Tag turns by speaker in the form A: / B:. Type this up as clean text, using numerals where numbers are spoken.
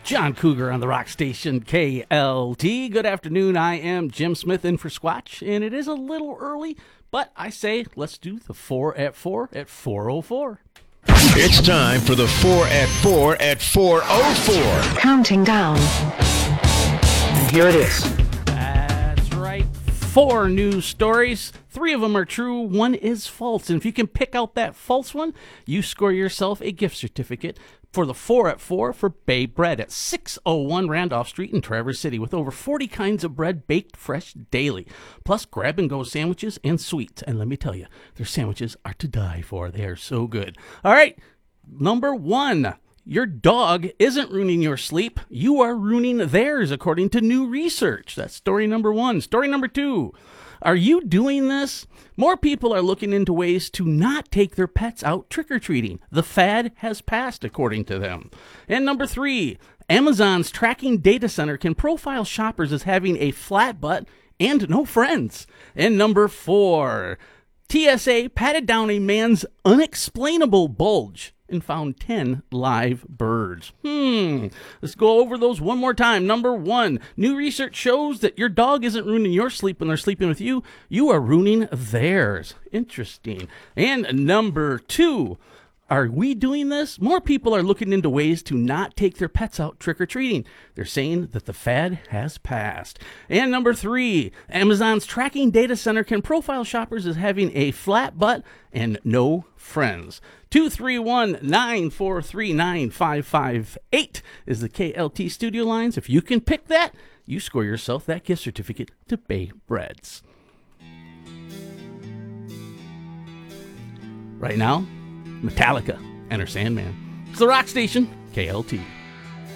A: John Cougar on the rock station KLT. Good afternoon. I am Jim Smith in for Squatch, and it is a little early, but I say let's do the 4 at 4 at 4:04.
B: It's time for the 4 at 4 at 4:04.
C: Counting down.
D: And here it is.
A: That's right. 4 news stories. 3 of them are true. 1 is false. And if you can pick out that false one, you score yourself a gift certificate for the 4 at 4 for Bay Bread at 601 Randolph Street in Traverse City, with over 40 kinds of bread baked fresh daily, plus grab-and-go sandwiches and sweets. And let me tell you, their sandwiches are to die for. They are so good. All right, number 1. Your dog isn't ruining your sleep. You are ruining theirs, according to new research. That's story number 1. Story number 2. Are you doing this? More people are looking into ways to not take their pets out trick-or-treating. The fad has passed, according to them. And number 3, Amazon's tracking data center can profile shoppers as having a flat butt and no friends. And number 4, TSA patted down a man's unexplainable bulge and found 10 live birds. Let's go over those one more time. Number 1, new research shows that your dog isn't ruining your sleep when they're sleeping with you. You are ruining theirs. Interesting. And number 2, are we doing this? More people are looking into ways to not take their pets out trick-or-treating. They're saying that the fad has passed. And number 3, Amazon's tracking data center can profile shoppers as having a flat butt and no friends. 231-943-9558 is the KLT studio lines. If you can pick that, you score yourself that gift certificate to Bay Breads. Right now, Metallica, Enter Sandman. It's the rock station, KLT.